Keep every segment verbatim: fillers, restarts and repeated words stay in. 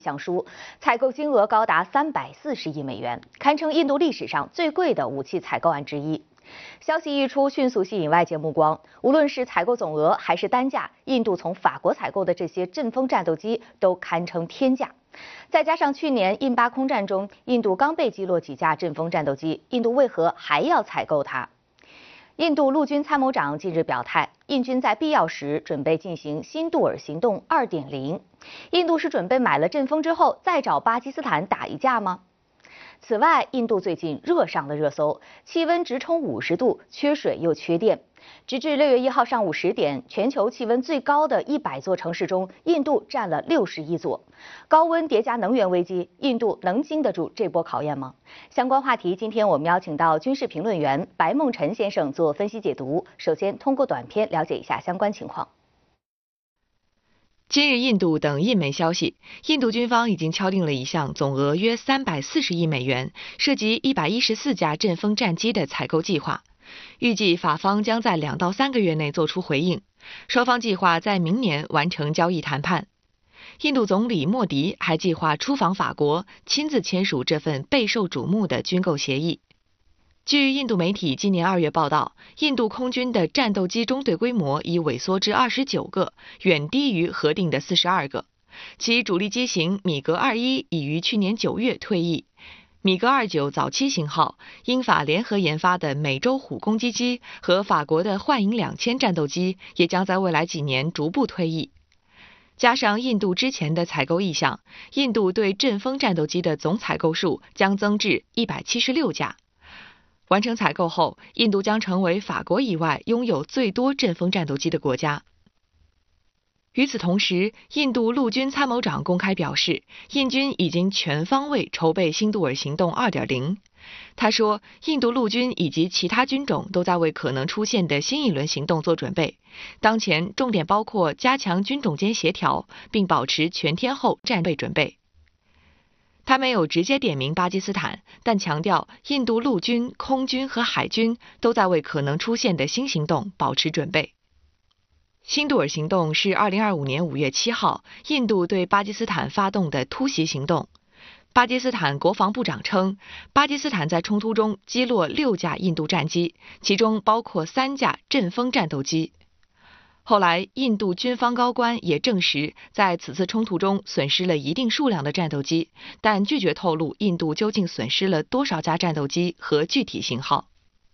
项书，采购金额高达三百四十亿美元，堪称印度历史上最贵的武器采购案之一。消息一出，迅速吸引外界目光。无论是采购总额还是单价，印度从法国采购的这些阵风战斗机都堪称天价。再加上去年印巴空战中，印度刚被击落几架阵风战斗机，印度为何还要采购它？印度陆军参谋长近日表态，印军在必要时准备进行新杜尔行动 二点零。印度是准备买了阵风之后再找巴基斯坦打一架吗？此外，印度最近热上了热搜，气温直冲五十度，缺水又缺电。直至六月一号上午十点，全球气温最高的一百座城市中，印度占了六十一座。高温叠加能源危机，印度能经得住这波考验吗？相关话题，今天我们邀请到军事评论员白梦辰先生做分析解读。首先，通过短片了解一下相关情况。 今日印度等印媒消息，印度军方已经敲定了一项总额约三百四十亿美元，涉及一百一十四架阵风战机的采购计划。预计法方将在两到三个月内做出回应，双方计划在明年完成交易谈判。印度总理莫迪还计划出访法国，亲自签署这份备受瞩目的军购协议。据印度媒体今年二月报道，印度空军的战斗机中队规模已萎缩至二十九个，远低于核定的四十二个。其主力机型米格二一已于去年九月退役。米格二九早期型号，英法联合研发的美洲虎攻击机和法国的幻影两千战斗机也将在未来几年逐步退役。加上印度之前的采购意向，印度对阵风战斗机的总采购数将增至一百七十六架。完成采购后，印度将成为法国以外拥有最多阵风战斗机的国家。与此同时，印度陆军参谋长公开表示，印军已经全方位筹备新杜尔行动 二点零。他说，印度陆军以及其他军种都在为可能出现的新一轮行动做准备。当前重点包括加强军种间协调，并保持全天候战备准备。他没有直接点名巴基斯坦，但强调印度陆军、空军和海军都在为可能出现的新行动保持准备。新杜尔行动是二零二五年五月七号印度对巴基斯坦发动的突袭行动。巴基斯坦国防部长称，巴基斯坦在冲突中击落六架印度战机，其中包括三架阵风战斗机。后来，印度军方高官也证实，在此次冲突中损失了一定数量的战斗机，但拒绝透露印度究竟损失了多少架战斗机和具体型号。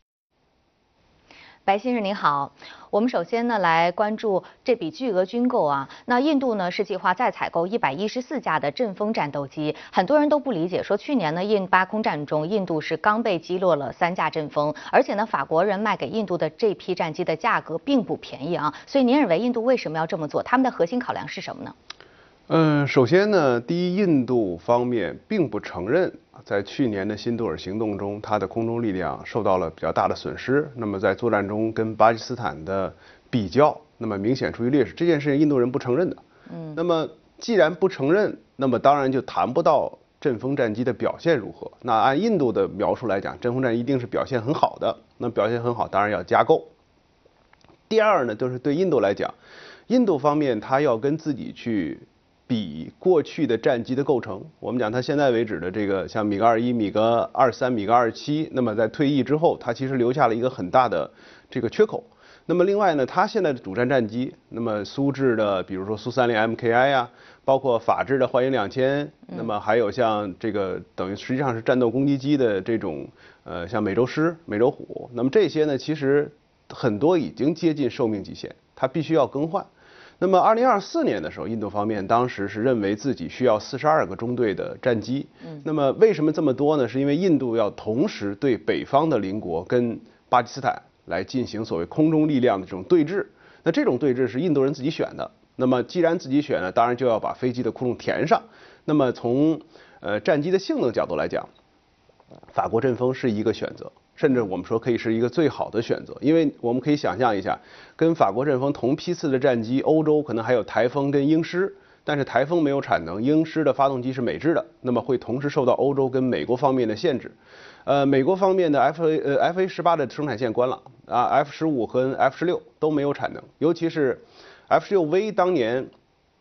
白先生您好，我们首先呢来关注这笔巨额军购啊。那印度呢是计划再采购一百一十四架的阵风战斗机，很多人都不理解，说去年呢印巴空战中，印度是刚被击落了三架阵风，而且呢法国人卖给印度的这批战机的价格并不便宜啊。所以您认为印度为什么要这么做？他们的核心考量是什么呢？ 嗯，首先呢，第一，印度方面并不承认在去年的新杜尔行动中，它的空中力量受到了比较大的损失。那么在作战中跟巴基斯坦的比较，那么明显处于劣势。这件事情印度人不承认的。嗯。那么既然不承认，那么当然就谈不到阵风战机的表现如何。那按印度的描述来讲，阵风战机一定是表现很好的。那表现很好，当然要加购。第二呢，就是对印度来讲，印度方面它要跟自己去比过去的战机的构成，我们讲它现在为止的这个像米格二一、米格二三、米格二七，那么在退役之后，它其实留下了一个很大的这个缺口。那么另外呢，它现在的主战战机，那么苏制的，比如说苏三零 M K I 呀，包括法制的幻影两千，那么还有像这个等于实际上是战斗攻击机的这种呃像美洲狮、美洲虎，那么这些呢，其实很多已经接近寿命极限，它必须要更换。那么二零二四年的时候，印度方面当时是认为自己需要四十二个中队的战机。嗯，那么为什么这么多呢？是因为印度要同时对北方的邻国跟巴基斯坦来进行所谓空中力量的这种对峙。那这种对峙是印度人自己选的。那么既然自己选了，当然就要把飞机的窟窿填上。那么从呃战机的性能角度来讲，法国阵风是一个选择。甚至我们说可以是一个最好的选择，因为我们可以想象一下，跟法国阵风同批次的战机，欧洲可能还有台风跟鹰狮，但是台风没有产能，鹰狮的发动机是美制的，那么会同时受到欧洲跟美国方面的限制。呃，美国方面的 F A 呃 F A 十八的生产线关了啊 ，F 十五和 F 十六都没有产能，尤其是 F 十六 V 当年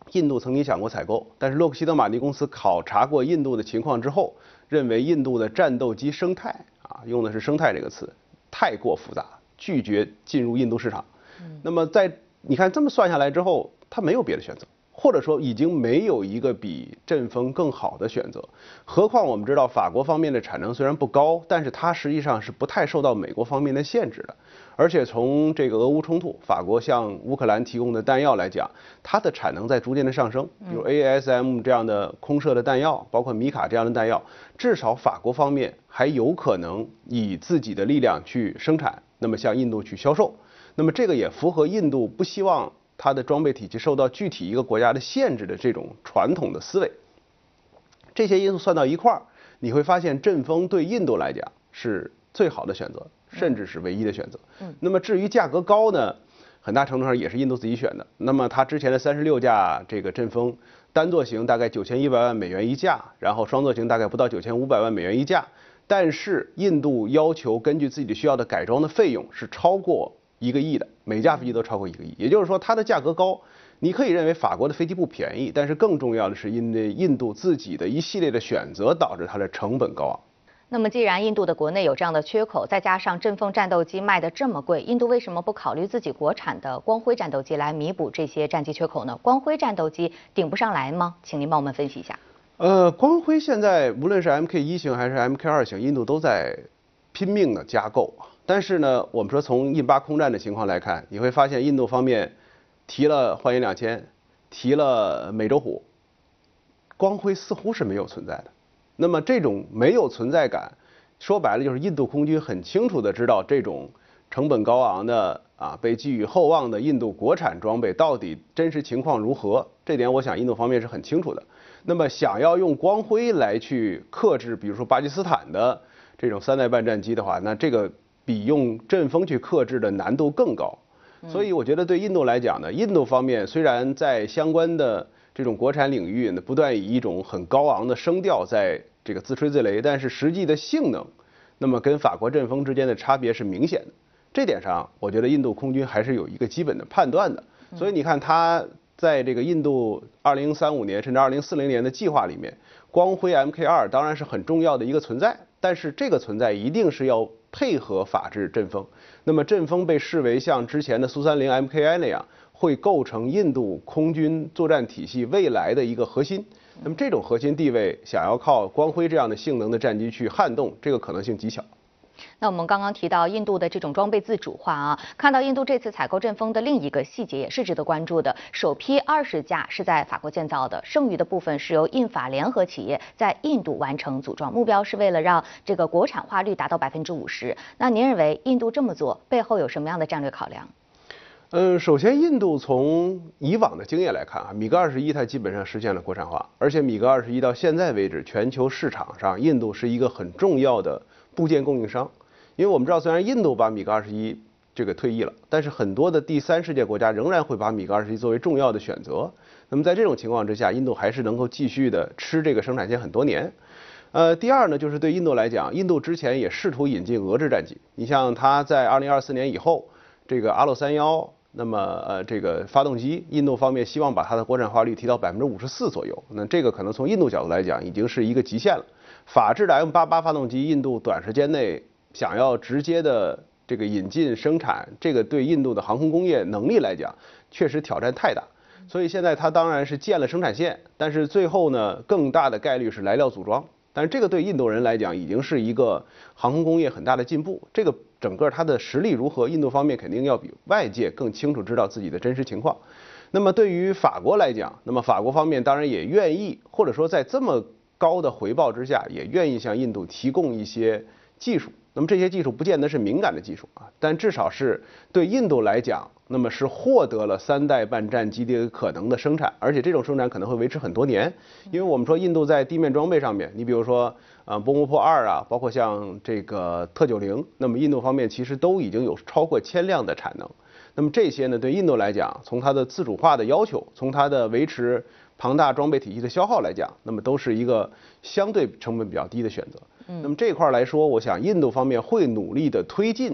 印度曾经想过采购，但是洛克希德马丁公司考察过印度的情况之后，认为印度的战斗机生态啊，用的是生态这个词，太过复杂，拒绝进入印度市场。嗯、那么在你看这么算下来之后，他没有别的选择。或者说已经没有一个比阵风更好的选择，何况我们知道法国方面的产能虽然不高，但是它实际上是不太受到美国方面的限制的。而且从这个俄乌冲突，法国向乌克兰提供的弹药来讲，它的产能在逐渐的上升，比如 A S M 这样的空射的弹药，包括米卡这样的弹药，至少法国方面还有可能以自己的力量去生产，那么向印度去销售。那么这个也符合印度不希望它的装备体系受到具体一个国家的限制的这种传统的思维，这些因素算到一块儿，你会发现阵风对印度来讲是最好的选择，甚至是唯一的选择。嗯，那么至于价格高呢，很大程度上也是印度自己选的。那么它之前的三十六架这个阵风，单座型大概九千一百万美元一架，然后双座型大概不到九千五百万美元一架，但是印度要求根据自己的需要的改装的费用是超过一个亿的，每架飞机都超过一个亿，也就是说它的价格高，你可以认为法国的飞机不便宜，但是更重要的是因为印度自己的一系列的选择导致它的成本高昂。 那么既然印度的国内有这样的缺口，再加上阵风战斗机卖得这么贵，印度为什么不考虑自己国产的光辉战斗机来弥补这些战机缺口呢？光辉战斗机顶不上来吗？请您帮我们分析一下。 呃，光辉现在无论是 M K 一 型还是 M K 二 型，印度都在拼命的加购。但是呢，我们说从印巴空战的情况来看，你会发现印度方面提了幻影两千，提了美洲虎，光辉似乎是没有存在的。那么这种没有存在感，说白了就是印度空军很清楚的知道这种成本高昂的啊被寄予厚望的印度国产装备到底真实情况如何，这点我想印度方面是很清楚的。那么想要用光辉来去克制，比如说巴基斯坦的这种三代半战机的话，那这个比用阵风去克制的难度更高，所以我觉得对印度来讲呢，印度方面虽然在相关的这种国产领域呢，不断以一种很高昂的声调在这个自吹自擂，但是实际的性能，那么跟法国阵风之间的差别是明显的。这点上，我觉得印度空军还是有一个基本的判断的。所以你看，它在这个印度二零三五年甚至二零四零年的计划里面，光辉 M K 二 当然是很重要的一个存在，但是这个存在一定是要配合法制阵风。那么阵风被视为像之前的苏三零 M K I 那样，会构成印度空军作战体系未来的一个核心。那么这种核心地位，想要靠光辉这样的性能的战机去撼动，这个可能性极小。 那我们刚刚提到印度的这种装备自主化啊，看到印度这次采购阵风的另一个细节也是值得关注的，首批二十架是在法国建造的，剩余的部分是由印法联合企业在印度完成组装，目标是为了让这个国产化率达到百分之五十。那您认为印度这么做背后有什么样的战略考量？ 嗯，首先，印度从以往的经验来看啊，米格二十一它基本上实现了国产化，而且米格二十一到现在为止，全球市场上印度是一个很重要的部件供应商。因为我们知道，虽然印度把米格二十一这个退役了，但是很多的第三世界国家仍然会把米格二十一作为重要的选择。那么在这种情况之下，印度还是能够继续的吃这个生产线很多年。呃，第二呢，就是对印度来讲，印度之前也试图引进俄制战机。你像它在二零二四年以后，这个阿洛三幺，那么呃这个发动机，印度方面希望把它的国产化率提到百分之五十四左右。那这个可能从印度角度来讲，已经是一个极限了。法制的 M 八八 发动机，印度短时间内想要直接的这个引进生产，这个对印度的航空工业能力来讲，确实挑战太大。所以现在它当然是建了生产线，但是最后呢，更大的概率是来料组装。但是这个对印度人来讲，已经是一个航空工业很大的进步。这个整个它的实力如何，印度方面肯定要比外界更清楚知道自己的真实情况。那么对于法国来讲，那么法国方面当然也愿意，或者说在这么高的回报之下，也愿意向印度提供一些技术。那么这些技术不见得是敏感的技术啊，但至少是对印度来讲，那么是获得了三代半战机的一个可能的生产，而且这种生产可能会维持很多年。因为我们说印度在地面装备上面，你比如说呃波摩破二啊，包括像这个特九零，那么印度方面其实都已经有超过千辆的产能。那么这些呢，对印度来讲，从它的自主化的要求，从它的维持庞大装备体系的消耗来讲，那么都是一个相对成本比较低的选择。那么这一块来说，我想印度方面会努力的推进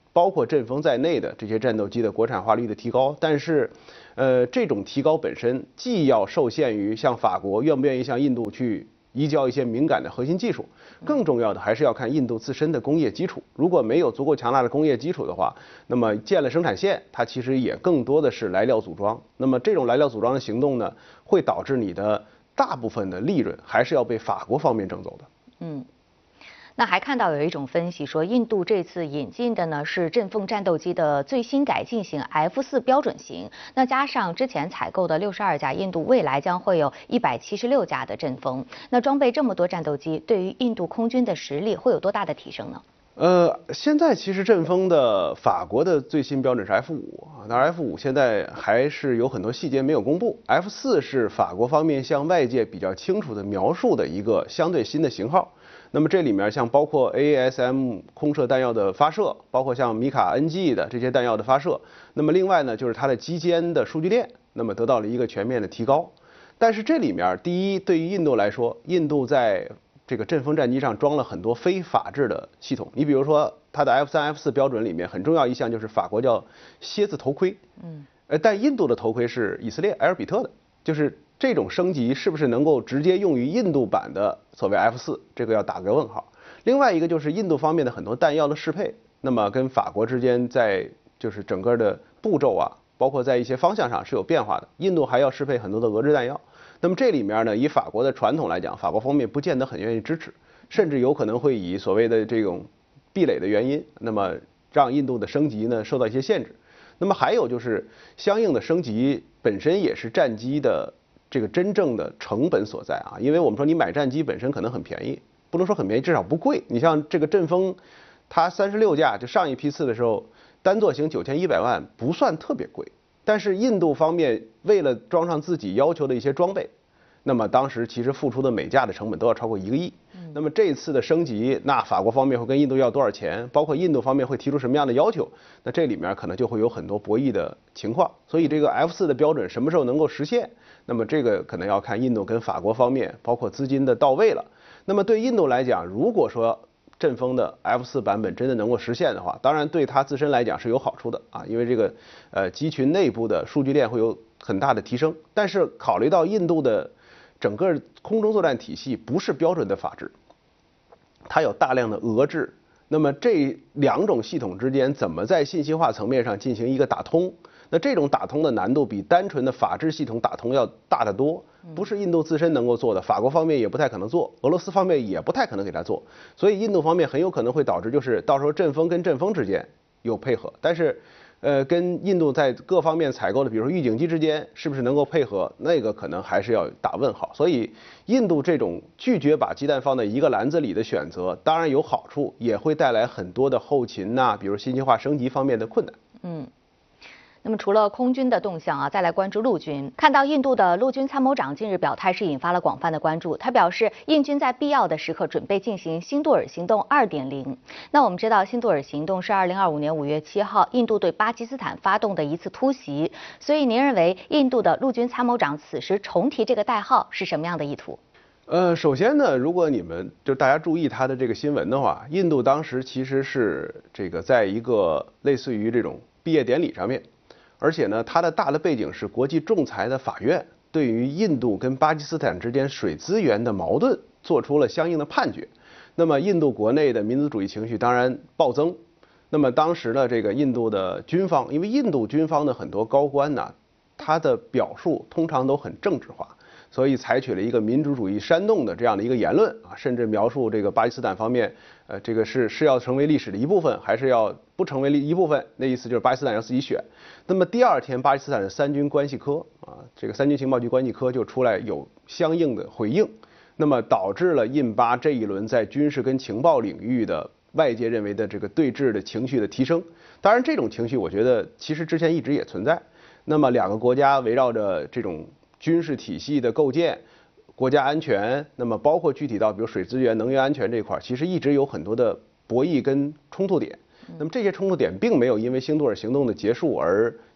包括阵风在内的这些战斗机的国产化率的提高，但是，呃，这种提高本身既要受限于像法国愿不愿意向印度去移交一些敏感的核心技术，更重要的还是要看印度自身的工业基础。如果没有足够强大的工业基础的话，那么建了生产线，它其实也更多的是来料组装。那么这种来料组装的行动呢，会导致你的大部分的利润还是要被法国方面挣走的。 嗯。那还看到有一种分析说，印度这次引进的呢是阵风战斗机的最新改进型 F 四标准型，那加上之前采购的六十二架，印度未来将会有一百七十六架的阵风。那装备这么多战斗机，对于印度空军的实力会有多大的提升呢？ 呃，现在其实阵风的法国的最新标准是 F 五啊，当然 F 五现在还是有很多细节没有公布。F 四是法国方面向外界比较清楚的描述的一个相对新的型号。那么这里面像包括 A S M 空射弹药的发射，包括像米卡 N G 的这些弹药的发射。那么另外呢，就是它的机间的数据链，那么得到了一个全面的提高。但是这里面，第一，对于印度来说，印度在这个阵风战机上装了很多非法制的系统。你比如说，它的 F 三、F 四标准里面很重要一项就是法国叫蝎子头盔，嗯，呃，但印度的头盔是以色列埃尔比特的，就是这种升级是不是能够直接用于印度版的所谓 F 四，这个要打个问号。另外一个就是印度方面的很多弹药的适配，那么跟法国之间在就是整个的步骤啊，包括在一些方向上是有变化的。印度还要适配很多的俄制弹药。那么这里面呢，以法国的传统来讲，法国方面不见得很愿意支持，甚至有可能会以所谓的这种壁垒的原因，那么让印度的升级呢受到一些限制。那么还有就是相应的升级本身也是战机的这个真正的成本所在啊，因为我们说你买战机本身可能很便宜，不能说很便宜，至少不贵。你像这个阵风，它三十六架，就上一批次的时候，单座型九千一百万不算特别贵。但是印度方面为了装上自己要求的一些装备，那么当时其实付出的每架的成本都要超过一个亿。那么这一次的升级，那法国方面会跟印度要多少钱？包括印度方面会提出什么样的要求？那这里面可能就会有很多博弈的情况。所以这个 F 四的标准什么时候能够实现？那么这个可能要看印度跟法国方面，包括资金的到位了。那么对印度来讲，如果说阵风的 F 四版本真的能够实现的话，当然对它自身来讲是有好处的啊，因为这个呃机群内部的数据链会有很大的提升。但是考虑到印度的整个空中作战体系不是标准的法制，它有大量的俄制，那么这两种系统之间怎么在信息化层面上进行一个打通？那这种打通的难度比单纯的法制系统打通要大得多，不是印度自身能够做的，法国方面也不太可能做，俄罗斯方面也不太可能给他做，所以印度方面很有可能会导致就是到时候阵风跟阵风之间有配合，但是呃跟印度在各方面采购的，比如说预警机之间是不是能够配合，那个可能还是要打问号。所以印度这种拒绝把鸡蛋放在一个篮子里的选择，当然有好处，也会带来很多的后勤呐、啊，比如信息化升级方面的困难。 嗯。那么除了空军的动向啊，再来关注陆军。看到印度的陆军参谋长近日表态是引发了广泛的关注。他表示，印军在必要的时刻准备进行辛杜尔行动 二点零。那我们知道，辛杜尔行动是二零二五年五月七号印度对巴基斯坦发动的一次突袭。所以您认为印度的陆军参谋长此时重提这个代号是什么样的意图？ 呃，首先呢，如果你们就大家注意他的这个新闻的话，印度当时其实是这个在一个类似于这种毕业典礼上面。而且呢，它的大的背景是国际仲裁的法院对于印度跟巴基斯坦之间水资源的矛盾做出了相应的判决。那么印度国内的民族主义情绪当然暴增。那么当时呢，这个印度的军方，因为印度军方的很多高官呢，他的表述通常都很政治化，所以采取了一个民族主义煽动的这样的一个言论啊，甚至描述这个巴基斯坦方面，呃，这个是是要成为历史的一部分，还是要不成为一部分？那意思就是巴基斯坦要自己选。那么第二天，巴基斯坦的三军关系科啊，这个三军情报局关系科就出来有相应的回应，那么导致了印巴这一轮在军事跟情报领域的外界认为的这个对峙的情绪的提升。当然，这种情绪我觉得其实之前一直也存在。那么两个国家围绕着这种军事体系的构建、国家安全，那么包括具体到比如水资源、能源安全这一块，其实一直有很多的博弈跟冲突点。那么这些冲突点并没有因为辛杜尔行动的结束而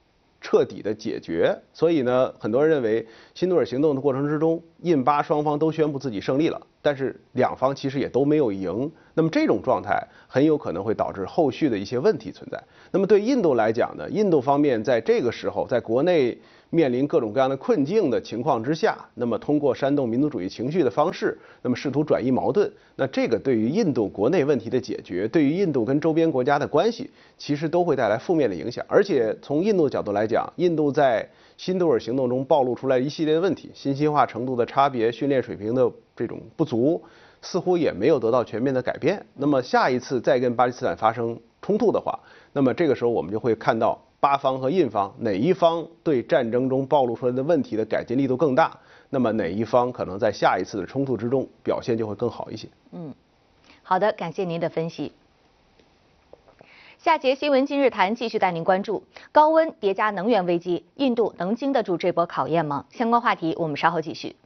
彻底的解决。所以呢，很多人认为新杜尔行动的过程之中，印巴双方都宣布自己胜利了，但是两方其实也都没有赢。那么这种状态很有可能会导致后续的一些问题存在。那么对印度来讲呢，印度方面在这个时候在国内面临各种各样的困境的情况之下，那么通过煽动民族主义情绪的方式，那么试图转移矛盾，那这个对于印度国内问题的解决，对于印度跟周边国家的关系，其实都会带来负面的影响。而且从印度角度来讲，印度在新杜尔行动中暴露出来一系列的问题，信息化程度的差别、训练水平的这种不足，似乎也没有得到全面的改变。那么下一次再跟巴基斯坦发生冲突的话，那么这个时候我们就会看到巴方和印方哪一方对战争中暴露出来的问题的改进力度更大，那么哪一方可能在下一次的冲突之中表现就会更好一些。 嗯，好的，感谢您的分析。下节新闻今日谈继续带您关注高温叠加能源危机，印度能经得住这波考验吗？相关话题我们稍后继续。